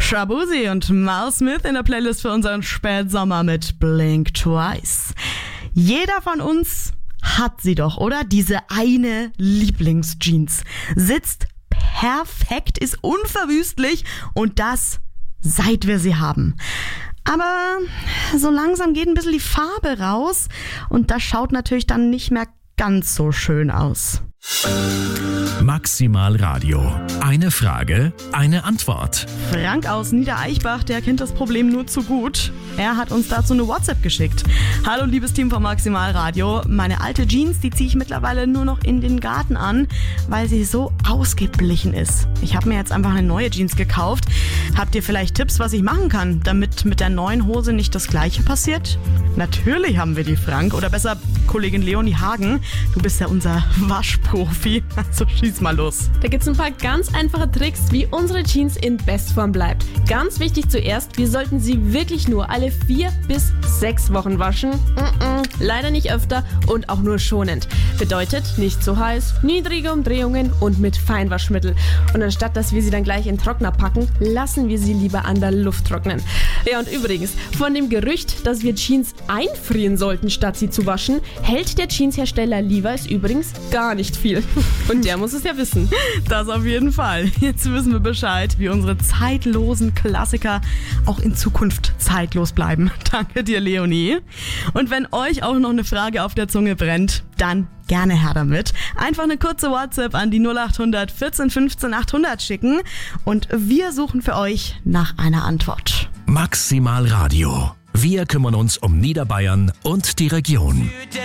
Shaboozey und Mal Smith in der Playlist für unseren Spätsommer mit Blink Twice. Jeder von uns hat sie doch, oder? Diese eine Lieblingsjeans. Sitzt perfekt, ist unverwüstlich und das, seit wir sie haben. Aber so langsam geht ein bisschen die Farbe raus und das schaut natürlich dann nicht mehr ganz so schön aus. Maximal Radio. Eine Frage, eine Antwort. Frank aus Niedereichbach, der kennt das Problem nur zu gut. Er hat uns dazu eine WhatsApp geschickt. Hallo liebes Team von Maximal Radio. Meine alte Jeans, die ziehe ich mittlerweile nur noch in den Garten an, weil sie so ausgeblichen ist. Ich habe mir jetzt einfach eine neue Jeans gekauft. Habt ihr vielleicht Tipps, was ich machen kann, damit mit der neuen Hose nicht das Gleiche passiert? Natürlich haben wir die, Frank. Oder besser Kollegin Leonie Hagen. Du bist ja unser Waschprofi. Also schieß mal los. Da gibt's ein paar ganz einfache Tricks, wie unsere Jeans in Bestform bleibt. Ganz wichtig zuerst, wir sollten sie wirklich nur alle 4 bis 6 Wochen waschen. Leider nicht öfter und auch nur schonend. Bedeutet, nicht zu heiß, niedrige Umdrehungen und mit Feinwaschmittel. Und anstatt, dass wir sie dann gleich in den Trockner packen, lassen wir sie lieber an der Luft trocknen. Ja, und übrigens, von dem Gerücht, dass wir Jeans einfrieren sollten, statt sie zu waschen, hält der Jeanshersteller Levi's übrigens gar nicht viel. Und der muss es ja wissen. Das auf jeden Fall. Jetzt wissen wir Bescheid, wie unsere zeitlosen Klassiker auch in Zukunft zeitlos bleiben. Danke dir, Leonie. Und wenn euch auch noch eine Frage auf der Zunge brennt, dann gerne her damit. Einfach eine kurze WhatsApp an die 0800 14 15 800 schicken und wir suchen für euch nach einer Antwort. Maximal Radio. Wir kümmern uns um Niederbayern und die Region.